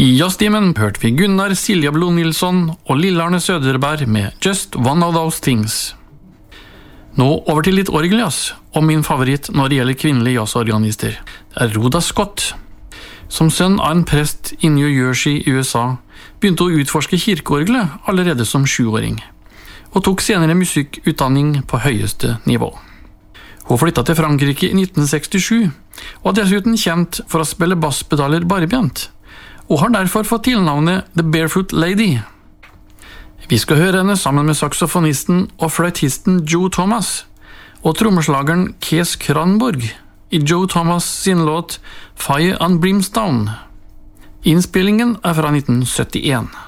I jazztimen hørte vi Gunnar Silja Blod Nilsson og Lille-Arne Søderberg med Just One of Those Things. Nå over til litt orgeljazz, og min favoritt når det gjelder kvinnelige jazzorganister. Det Rhoda Scott. Som sønn av en prest i New Jersey i USA, begynte hun å utforske kirkeorgelet allerede som 7-åring, og tok senere musikkutdanning på høyeste nivå. Hun flyttet til Frankrike i 1967, og er dessuten kjent for å spille basspedaler barbent, og har derfor fått tilnavnet The Barefoot Lady. Vi skal høre henne sammen med saksofonisten og fløytisten Joe Thomas, og trommeslageren Kees Kranborg i Joe Thomas sin låt Fire and Brimstone. Innspillingen fra 1971.